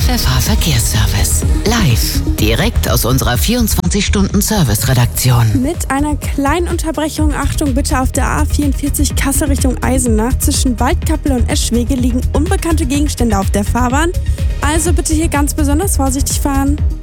Pfeffer Verkehrsservice. Live, direkt aus unserer 24-Stunden-Service-Redaktion. Mit einer kleinen Unterbrechung, Achtung bitte, auf der A44 Kassel Richtung Eisenach. Zwischen Waldkappel und Eschwege liegen unbekannte Gegenstände auf der Fahrbahn. Also bitte hier ganz besonders vorsichtig fahren.